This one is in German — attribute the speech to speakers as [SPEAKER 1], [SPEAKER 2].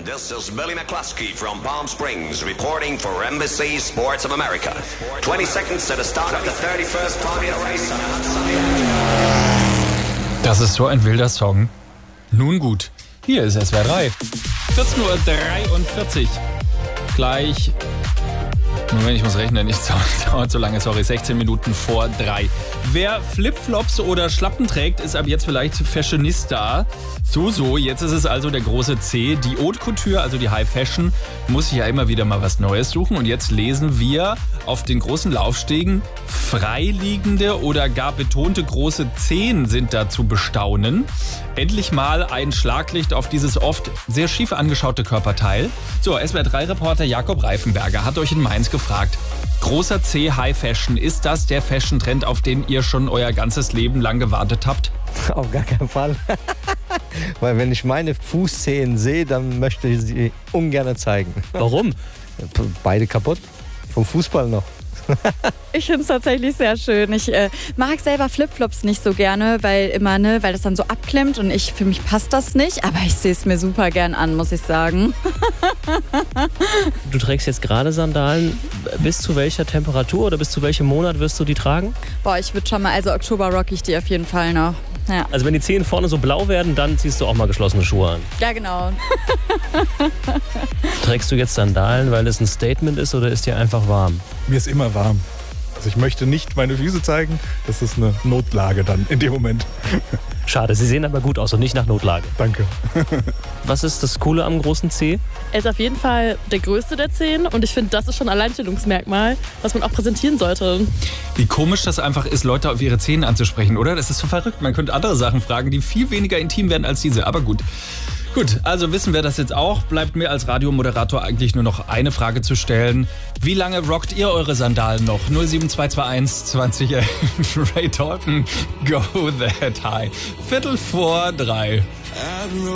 [SPEAKER 1] This is Billy McCluskey from Palm Springs reporting for NBC Sports of America. 20 seconds to the start of the 31st Formula Race on Hudson.
[SPEAKER 2] Das ist so ein wilder Song. Nun gut, hier ist SWR 3. 14:43 Uhr. Gleich. Moment, ich muss rechnen, nicht dauert so lange, sorry, 16 Minuten vor 3. Wer Flipflops oder Schlappen trägt, ist ab jetzt vielleicht Fashionista. So, jetzt ist es also der große C. Die Haute Couture, also die High Fashion, muss sich ja immer wieder mal was Neues suchen. Und jetzt lesen wir auf den großen Laufstegen, freiliegende oder gar betonte große Zehen sind da zu bestaunen. Endlich mal ein Schlaglicht auf dieses oft sehr schief angeschaute Körperteil. So, SWR3-Reporter Jakob Reifenberger hat euch in Mainz gefragt. Großer C High Fashion, ist das der Fashion-Trend, auf den ihr schon euer ganzes Leben lang gewartet habt?
[SPEAKER 3] Auf gar keinen Fall. Weil wenn ich meine Fußzehen sehe, dann möchte ich sie ungern zeigen.
[SPEAKER 4] Warum?
[SPEAKER 3] Beide kaputt. Vom Fußball noch.
[SPEAKER 5] Ich finde es tatsächlich sehr schön. Ich mag selber Flipflops nicht so gerne, weil das dann so abklemmt und für mich passt das nicht. Aber ich sehe es mir super gern an, muss ich sagen.
[SPEAKER 4] Du trägst jetzt gerade Sandalen. Bis zu welcher Temperatur oder bis zu welchem Monat wirst du die tragen?
[SPEAKER 5] Boah, ich würde schon mal, also Oktober rocke ich die auf jeden Fall noch. Ja.
[SPEAKER 4] Also wenn die Zehen vorne so blau werden, dann ziehst du auch mal geschlossene Schuhe an.
[SPEAKER 5] Ja, genau.
[SPEAKER 4] Trägst du jetzt Sandalen, weil es ein Statement ist oder ist dir einfach warm?
[SPEAKER 6] Mir ist immer warm. Also ich möchte nicht meine Füße zeigen. Das ist eine Notlage dann in dem Moment.
[SPEAKER 4] Schade, sie sehen aber gut aus und nicht nach Notlage.
[SPEAKER 6] Danke.
[SPEAKER 4] Was ist das Coole am großen C?
[SPEAKER 7] Er ist auf jeden Fall der größte der 10 und ich finde, das ist schon ein Alleinstellungsmerkmal, was man auch präsentieren sollte.
[SPEAKER 2] Wie komisch das einfach ist, Leute auf ihre Zähne anzusprechen, oder? Das ist so verrückt. Man könnte andere Sachen fragen, die viel weniger intim werden als diese. Aber gut. Gut, also wissen wir das jetzt auch. Bleibt mir als Radiomoderator eigentlich nur noch eine Frage zu stellen. Wie lange rockt ihr eure Sandalen noch? 07221 2011. Ray Dalton, go that high. 14:45.